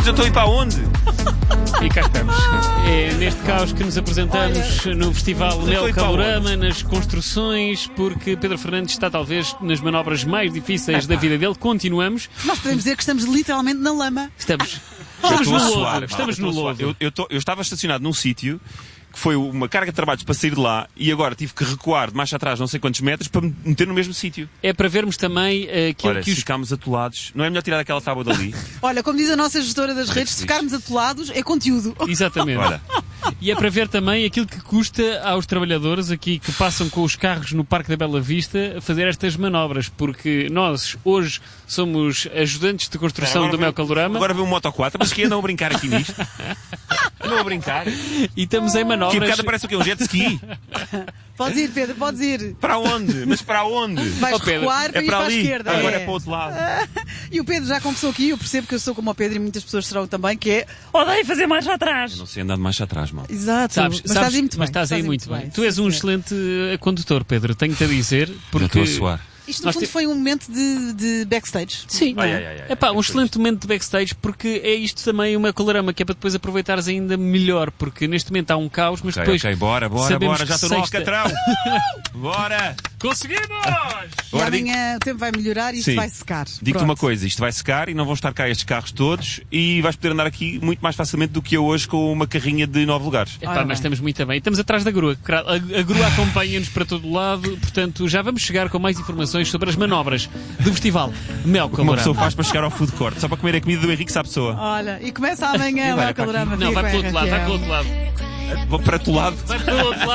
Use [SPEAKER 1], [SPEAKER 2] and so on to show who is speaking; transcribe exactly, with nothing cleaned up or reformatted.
[SPEAKER 1] eu estou a ir para onde?
[SPEAKER 2] E cá estamos. É neste caos que nos apresentamos no Festival Mel Calorama, nas construções, porque Pedro Fernandes está talvez nas manobras mais difíceis da vida dele. Continuamos.
[SPEAKER 3] Nós podemos dizer que estamos literalmente na lama.
[SPEAKER 2] Estamos, estamos no
[SPEAKER 1] suar,
[SPEAKER 2] lodo.
[SPEAKER 1] mal,
[SPEAKER 2] Estamos
[SPEAKER 1] eu
[SPEAKER 2] no
[SPEAKER 1] estou a suar.
[SPEAKER 2] lodo.
[SPEAKER 1] Eu, eu, tô- eu estava estacionado num sítio que foi uma carga de trabalhos para sair de lá e agora tive que recuar de marcha atrás não sei quantos metros para me meter no mesmo sítio.
[SPEAKER 2] É para vermos também eh, aquilo
[SPEAKER 1] Olha,
[SPEAKER 2] que
[SPEAKER 1] se
[SPEAKER 2] os...
[SPEAKER 1] ficámos atolados, não é melhor tirar aquela tábua dali?
[SPEAKER 3] Olha, como diz a nossa gestora das redes, se ficarmos atolados é conteúdo.
[SPEAKER 2] Exatamente.
[SPEAKER 1] Olha,
[SPEAKER 2] E é para ver também aquilo que custa aos trabalhadores aqui que passam com os carros no Parque da Bela Vista fazer estas manobras, porque nós hoje somos ajudantes de construção
[SPEAKER 1] agora
[SPEAKER 2] do Mel
[SPEAKER 1] vem-
[SPEAKER 2] Calorama
[SPEAKER 1] agora vem um Moto quatro, mas que andam a brincar aqui nisto? Andam a brincar?
[SPEAKER 2] e estamos em
[SPEAKER 1] Que
[SPEAKER 2] manobras.
[SPEAKER 1] bocada parece o quê? Um jet ski?
[SPEAKER 3] Podes ir, Pedro, podes ir.
[SPEAKER 1] Para onde? Mas para onde?
[SPEAKER 3] Vais
[SPEAKER 2] Oh, Pedro,
[SPEAKER 3] recuar para
[SPEAKER 1] É
[SPEAKER 3] ir
[SPEAKER 1] para
[SPEAKER 3] para a
[SPEAKER 1] ali,
[SPEAKER 3] esquerda.
[SPEAKER 1] agora
[SPEAKER 3] é.
[SPEAKER 1] é para o outro lado.
[SPEAKER 3] E o Pedro já confessou aqui, eu percebo que eu sou como o Pedro e muitas pessoas serão também, que é
[SPEAKER 4] Odeio fazer marcha atrás.
[SPEAKER 1] Não sei andar de marcha atrás, mal.
[SPEAKER 3] exato,
[SPEAKER 2] Sabes,
[SPEAKER 3] mas
[SPEAKER 2] sabes,
[SPEAKER 3] estás aí muito bem.
[SPEAKER 2] mas estás aí muito bem. Tu és
[SPEAKER 3] sim,
[SPEAKER 2] um
[SPEAKER 3] sim.
[SPEAKER 2] excelente eh, condutor, Pedro, tenho-te a dizer. Porque...
[SPEAKER 1] Já estou a suar.
[SPEAKER 3] Isto no
[SPEAKER 2] Nós
[SPEAKER 3] fundo
[SPEAKER 2] te-
[SPEAKER 3] foi um momento de, de backstage.
[SPEAKER 2] Sim,
[SPEAKER 3] não é?
[SPEAKER 1] Ai, ai, ai, ai.
[SPEAKER 2] Epá, um
[SPEAKER 1] Foi
[SPEAKER 2] excelente
[SPEAKER 1] isto.
[SPEAKER 2] momento de backstage, porque é isto também uma colorama que é para depois aproveitares ainda melhor, porque neste momento há um caos, mas
[SPEAKER 1] Ok,
[SPEAKER 2] depois
[SPEAKER 1] ok, bora, bora,
[SPEAKER 2] sabemos
[SPEAKER 1] bora, já
[SPEAKER 2] que
[SPEAKER 1] estou no
[SPEAKER 2] sexta-
[SPEAKER 1] Alcatrão. Bora!
[SPEAKER 2] conseguimos!
[SPEAKER 3] E
[SPEAKER 1] Agora digo-
[SPEAKER 3] amanhã o tempo vai melhorar e isto
[SPEAKER 1] Sim.
[SPEAKER 3] vai secar.
[SPEAKER 1] Digo-te
[SPEAKER 3] Pronto.
[SPEAKER 1] uma coisa, isto vai secar e não vão estar cá estes carros todos e vais poder andar aqui muito mais facilmente do que eu hoje com uma carrinha de nove lugares.
[SPEAKER 2] Epá,
[SPEAKER 3] Ora
[SPEAKER 2] mas
[SPEAKER 3] bem.
[SPEAKER 2] estamos muito bem. Estamos atrás da grua. A, a grua acompanha-nos para todo lado, portanto já vamos chegar com mais informações sobre as manobras do Festival Mel
[SPEAKER 1] O que uma pessoa
[SPEAKER 2] Calorama.
[SPEAKER 1] faz para chegar ao food court, só para comer a comida do Henrique Sabe Pessoa.
[SPEAKER 3] Olha, e começa amanhã
[SPEAKER 1] E
[SPEAKER 3] o
[SPEAKER 1] vai
[SPEAKER 3] Mel
[SPEAKER 1] para aqui.
[SPEAKER 3] Calorama.
[SPEAKER 2] Não,
[SPEAKER 3] fica
[SPEAKER 2] vai
[SPEAKER 3] com
[SPEAKER 2] pelo
[SPEAKER 3] a
[SPEAKER 2] outro lado, vai
[SPEAKER 3] Raquel.
[SPEAKER 2] pelo outro lado.
[SPEAKER 1] Vou para o lado.
[SPEAKER 2] Vai pelo outro lado.